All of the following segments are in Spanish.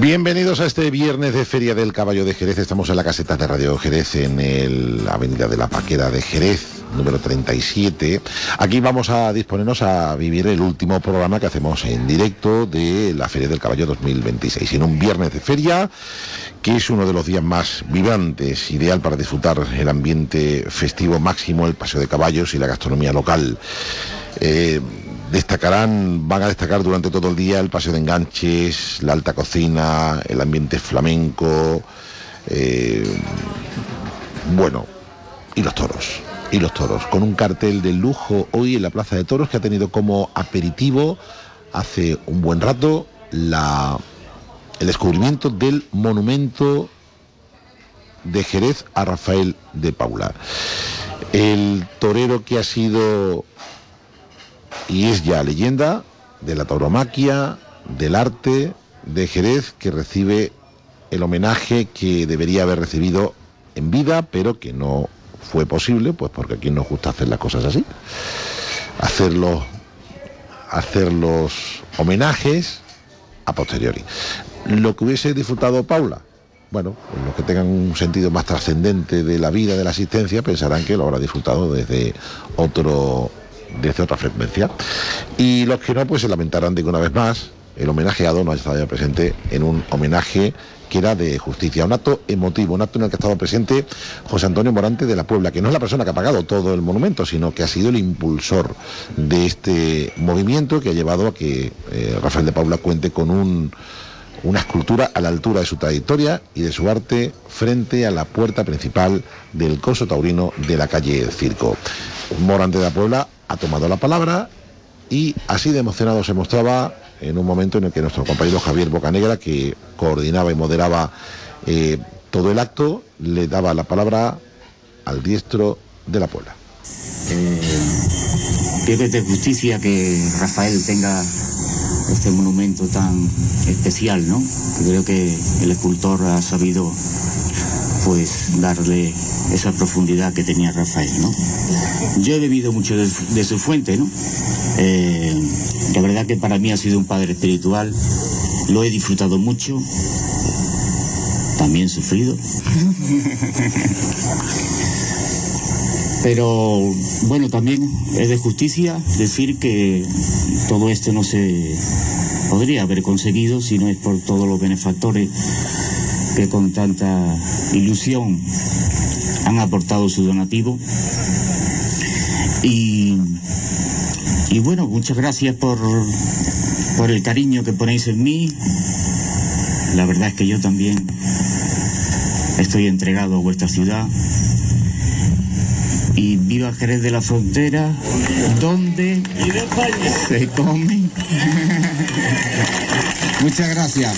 Bienvenidos a este viernes de Feria del Caballo de Jerez. Estamos en la caseta de Radio Jerez, en la avenida de la Paquera de Jerez, número 37. Aquí vamos a disponernos a vivir el último programa que hacemos en directo de la Feria del Caballo 2026. En un viernes de feria, que es uno de los días más vibrantes, ideal para disfrutar el ambiente festivo máximo, el paseo de caballos y la gastronomía local. Van a destacar durante todo el día el paseo de enganches, la alta cocina, el ambiente flamenco, y los toros, con un cartel de lujo hoy en la Plaza de Toros, que ha tenido como aperitivo hace un buen rato el descubrimiento del monumento de Jerez a Rafael de Paula, el torero que ha sido y es ya leyenda de la tauromaquia, del arte de Jerez, que recibe el homenaje que debería haber recibido en vida, pero que no fue posible, pues porque aquí nos gusta hacer las cosas así, hacer los homenajes a posteriori. Lo que hubiese disfrutado Paula, bueno, pues los que tengan un sentido más trascendente de la vida, de la existencia, pensarán que lo habrá disfrutado desde otra frecuencia, y los que no, pues se lamentarán de que una vez más el homenajeado no haya estado presente en un homenaje que era de justicia, un acto emotivo, un acto en el que ha estado presente José Antonio Morante de la Puebla, que no es la persona que ha pagado todo el monumento, sino que ha sido el impulsor de este movimiento que ha llevado a que Rafael de Paula cuente con una escultura a la altura de su trayectoria y de su arte frente a la puerta principal del coso taurino de la calle Circo. Morante de la Puebla ha tomado la palabra y así de emocionado se mostraba en un momento en el que nuestro compañero Javier Bocanegra, que coordinaba y moderaba todo el acto, le daba la palabra al diestro de la Puebla. Es de justicia que Rafael tenga este monumento tan especial, ¿no? Creo que el escultor ha sabido pues darle esa profundidad que tenía Rafael, ¿no? Yo he bebido mucho de su fuente, ¿no? La verdad que para mí ha sido un padre espiritual, lo he disfrutado mucho, también sufrido. Pero bueno, también es de justicia decir que todo esto no se podría haber conseguido si no es por todos los benefactores que con tanta ilusión han aportado su donativo. Y bueno, muchas gracias por el cariño que ponéis en mí. La verdad es que yo también estoy entregado a vuestra ciudad. Y viva Jerez de la Frontera, donde se come. Muchas gracias.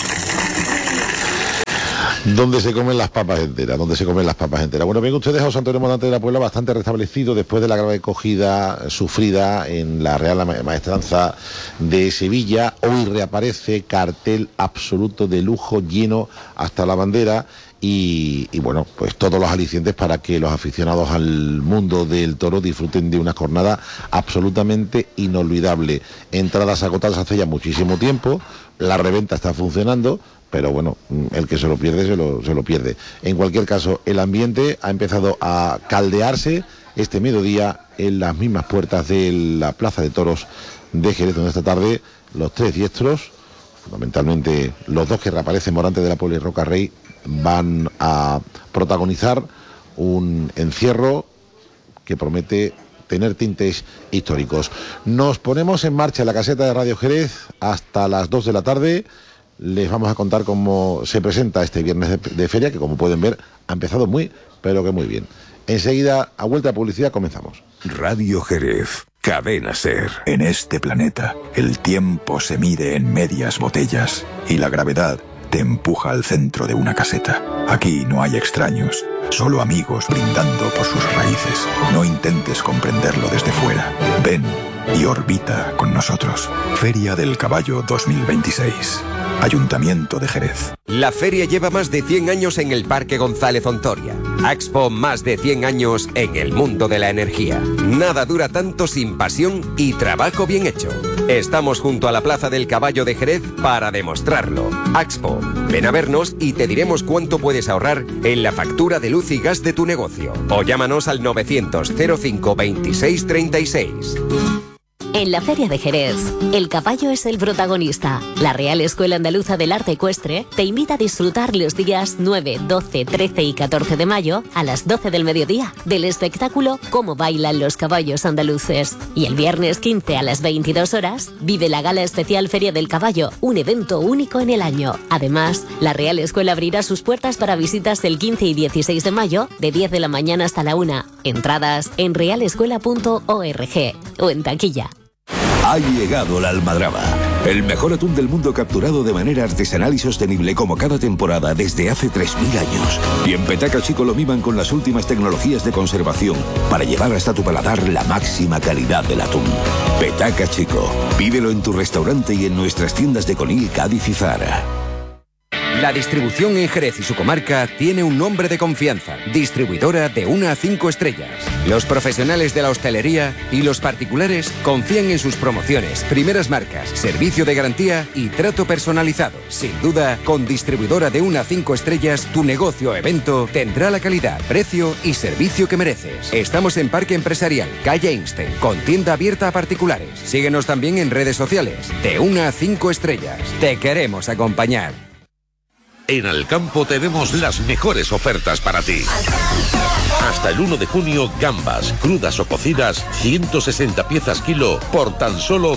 Donde se comen las papas enteras, Bueno, ven ustedes a José Antonio Morante de la Puebla bastante restablecido después de la grave acogida sufrida en la Real Maestranza de Sevilla. Hoy reaparece cartel absoluto de lujo, lleno hasta la bandera. Y bueno, pues todos los alicientes para que los aficionados al mundo del toro disfruten de una jornada absolutamente inolvidable. Entradas agotadas hace ya muchísimo tiempo, la reventa está funcionando, pero bueno, el que se lo pierde, se lo pierde. En cualquier caso, el ambiente ha empezado a caldearse este mediodía en las mismas puertas de la Plaza de Toros de Jerez, donde esta tarde los tres diestros, fundamentalmente los dos que reaparecen, Morante de la Puebla y Roca Rey, van a protagonizar un encierro que promete tener tintes históricos. Nos ponemos en marcha en la caseta de Radio Jerez hasta las 2 de la tarde. Les vamos a contar cómo se presenta este viernes de feria, que como pueden ver ha empezado muy, pero que muy bien. Enseguida, a vuelta de publicidad, comenzamos. Radio Jerez, cadena SER. En este planeta, el tiempo se mide en medias botellas y la gravedad te empuja al centro de una caseta. Aquí no hay extraños, solo amigos brindando por sus raíces. No intentes comprenderlo desde fuera. Ven y orbita con nosotros. Feria del Caballo 2026. Ayuntamiento de Jerez. La feria lleva más de 100 años en el Parque González Ontoria. Expo, más de 100 años en el mundo de la energía. Nada dura tanto sin pasión y trabajo bien hecho. Estamos junto a la Plaza del Caballo de Jerez para demostrarlo. Axpo, ven a vernos y te diremos cuánto puedes ahorrar en la factura de luz y gas de tu negocio. O llámanos al 900 05 26 36. En la Feria de Jerez, el caballo es el protagonista. La Real Escuela Andaluza del Arte Ecuestre te invita a disfrutar los días 9, 12, 13 y 14 de mayo a las 12 del mediodía del espectáculo Cómo bailan los caballos andaluces. Y el viernes 15 a las 22 horas vive la Gala Especial Feria del Caballo, un evento único en el año. Además, la Real Escuela abrirá sus puertas para visitas el 15 y 16 de mayo de 10 de la mañana hasta la 1. Entradas en realescuela.org o en taquilla. Ha llegado la almadraba, el mejor atún del mundo capturado de manera artesanal y sostenible como cada temporada desde hace 3000 años. Y en Petaca Chico lo miman con las últimas tecnologías de conservación para llevar hasta tu paladar la máxima calidad del atún. Petaca Chico, pídelo en tu restaurante y en nuestras tiendas de Conil, Cádiz y Zara. La distribución en Jerez y su comarca tiene un nombre de confianza. Distribuidora de 1 a 5 estrellas. Los profesionales de la hostelería y los particulares confían en sus promociones, primeras marcas, servicio de garantía y trato personalizado. Sin duda, con distribuidora de 1 a 5 estrellas, tu negocio o evento tendrá la calidad, precio y servicio que mereces. Estamos en Parque Empresarial, calle Einstein, con tienda abierta a particulares. Síguenos también en redes sociales. De 1 a 5 estrellas. Te queremos acompañar. En Alcampo tenemos las mejores ofertas para ti. Hasta el 1 de junio, gambas, crudas o cocidas, 160 piezas kilo por tan solo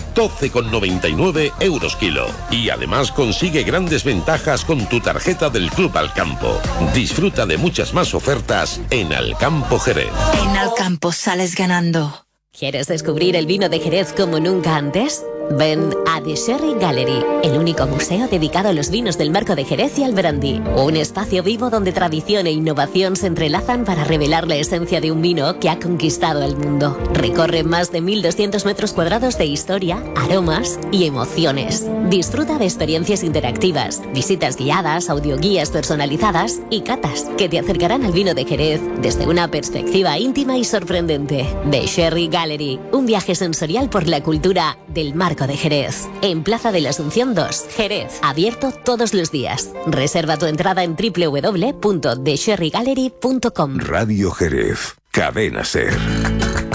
12,99 € kilo. Y además consigue grandes ventajas con tu tarjeta del Club Alcampo. Disfruta de muchas más ofertas en Alcampo Jerez. En Alcampo sales ganando. ¿Quieres descubrir el vino de Jerez como nunca antes? Ven a The Sherry Gallery, el único museo dedicado a los vinos del Marco de Jerez y al brandy. Un espacio vivo donde tradición e innovación se entrelazan para revelar la esencia de un vino que ha conquistado el mundo. Recorre más de 1.200 metros cuadrados de historia, aromas y emociones. Disfruta de experiencias interactivas, visitas guiadas, audioguías personalizadas y catas que te acercarán al vino de Jerez desde una perspectiva íntima y sorprendente. The Sherry Gallery, un viaje sensorial por la cultura del Marco de Jerez. En Plaza de la Asunción 2, Jerez. Abierto todos los días. Reserva tu entrada en www.thesherrygallery.com. Radio Jerez. Cadena SER.